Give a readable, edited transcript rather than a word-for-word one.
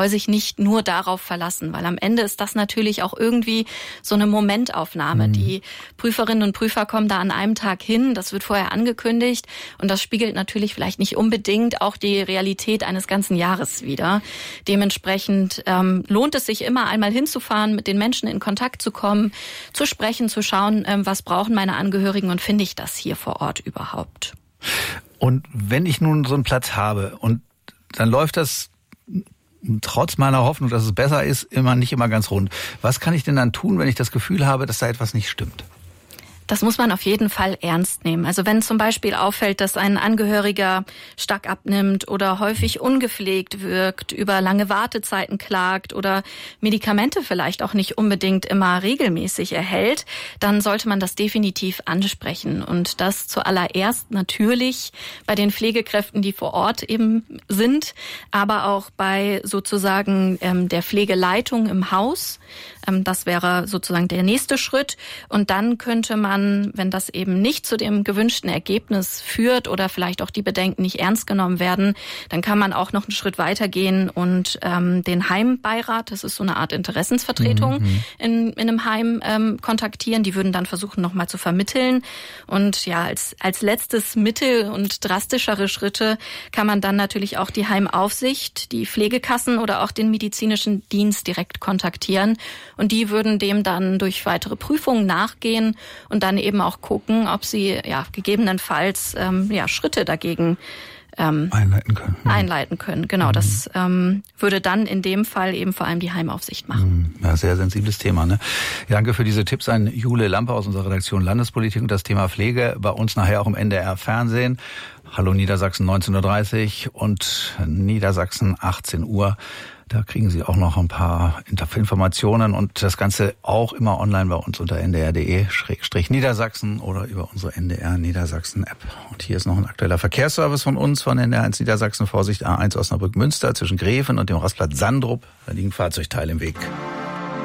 soll sich nicht nur darauf verlassen, weil am Ende ist das natürlich auch irgendwie so eine Momentaufnahme. Die Prüferinnen und Prüfer kommen da an einem Tag hin, das wird vorher angekündigt und das spiegelt natürlich vielleicht nicht unbedingt auch die Realität eines ganzen Jahres wider. Dementsprechend lohnt es sich immer einmal hinzufahren, mit den Menschen in Kontakt zu kommen, zu sprechen, zu schauen, was brauchen meine Angehörigen und finde ich das hier vor Ort überhaupt. Und wenn ich nun so einen Platz habe und dann läuft das trotz meiner Hoffnung, dass es besser ist, nicht immer ganz rund. Was kann ich denn dann tun, wenn ich das Gefühl habe, dass da etwas nicht stimmt? Das muss man auf jeden Fall ernst nehmen. Also wenn zum Beispiel auffällt, dass ein Angehöriger stark abnimmt oder häufig ungepflegt wirkt, über lange Wartezeiten klagt oder Medikamente vielleicht auch nicht unbedingt immer regelmäßig erhält, dann sollte man das definitiv ansprechen. Und das zuallererst natürlich bei den Pflegekräften, die vor Ort eben sind, aber auch bei sozusagen der Pflegeleitung im Haus. Das wäre sozusagen der nächste Schritt. Und dann könnte man, wenn das eben nicht zu dem gewünschten Ergebnis führt oder vielleicht auch die Bedenken nicht ernst genommen werden, dann kann man auch noch einen Schritt weitergehen und den Heimbeirat, das ist so eine Art Interessensvertretung in einem Heim, kontaktieren. Die würden dann versuchen, nochmal zu vermitteln. Und ja, als letztes Mittel und drastischere Schritte kann man dann natürlich auch die Heimaufsicht, die Pflegekassen oder auch den medizinischen Dienst direkt kontaktieren. Und die würden dem dann durch weitere Prüfungen nachgehen und dann eben auch gucken, ob sie gegebenenfalls Schritte dagegen einleiten können. Genau, das würde dann in dem Fall eben vor allem die Heimaufsicht machen. Ja, sehr sensibles Thema, ne? Danke für diese Tipps an Jule Lampe aus unserer Redaktion Landespolitik und das Thema Pflege bei uns nachher auch im NDR Fernsehen. Hallo Niedersachsen 19.30 Uhr und Niedersachsen 18 Uhr. Da kriegen Sie auch noch ein paar Informationen und das Ganze auch immer online bei uns unter ndr.de/Niedersachsen oder über unsere NDR Niedersachsen App. Und hier ist noch ein aktueller Verkehrsservice von uns, von NDR1 Niedersachsen. Vorsicht, A1 Osnabrück-Münster zwischen Gräfen und dem Rastplatz Sandrup. Da liegen Fahrzeugteile im Weg.